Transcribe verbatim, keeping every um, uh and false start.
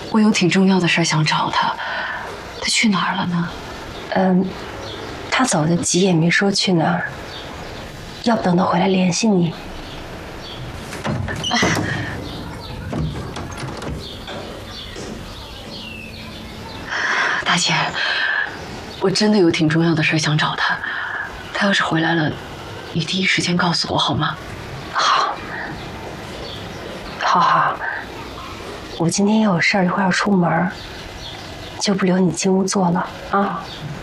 我有挺重要的事想找他，他去哪儿了呢？ 嗯，他走得急，也没说去哪儿。要不等他回来联系你。 大姐，我真的有挺重要的事想找他，他要是回来了，你第一时间告诉我好吗？ 好，好好。我今天也有事儿，一会儿要出门，就不留你进屋坐了啊。